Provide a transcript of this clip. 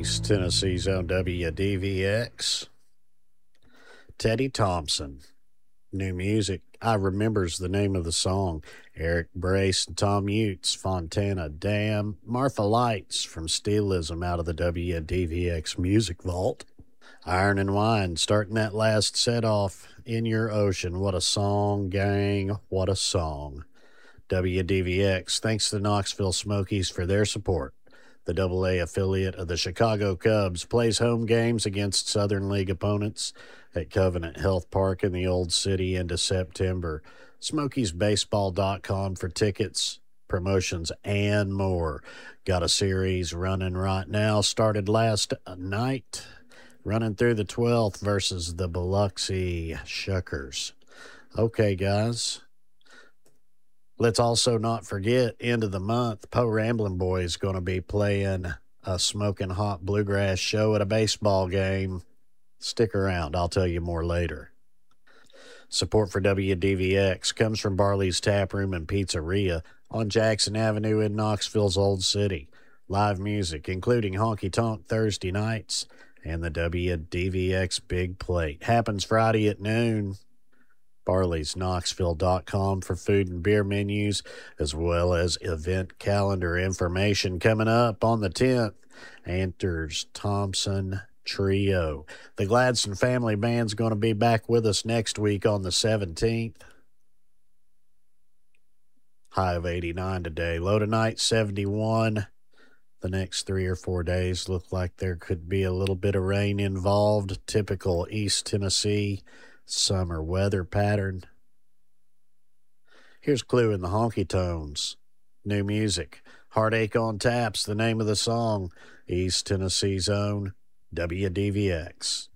East Tennessee's own WDVX. Teddy Thompson. New music. I remembers the name of the song. Eric Brace and Tom Utes, Fontana Dam. Martha Lights from Steelism out of the WDVX Music Vault. Iron and Wine starting that last set off. In Your Ocean. What a song, gang. What a song. WDVX, thanks to the Knoxville Smokies for their support. The AA affiliate of the Chicago Cubs plays home games against Southern League opponents at Covenant Health Park in the Old City into September. SmokiesBaseball.com for tickets, promotions, and more. Got a series running right now. Started last night, running through the 12th versus the Biloxi Shuckers. Okay, guys. Let's also not forget, end of the month, Poe Ramblin' Boy is going to be playing a smoking hot bluegrass show at a baseball game. Stick around. I'll tell you more later. Support for WDVX comes from Barley's Tap Room and Pizzeria on Jackson Avenue in Knoxville's Old City. Live music, including Honky Tonk Thursday nights and the WDVX Big Plate. Happens Friday at noon. Barley'sKnoxville.com for food and beer menus, as well as event calendar information. Coming up on the 10th, Anters Thompson Trio. The Gladson Family Band's going to be back with us next week on the 17th. High of 89 today. Low tonight, 71. The next 3 or 4 days look like there could be a little bit of rain involved. Typical East Tennessee summer weather pattern. Here's Clue in the Honky Tones. New music. Heartache on Tap's the name of the song. East Tennessee's own WDVX.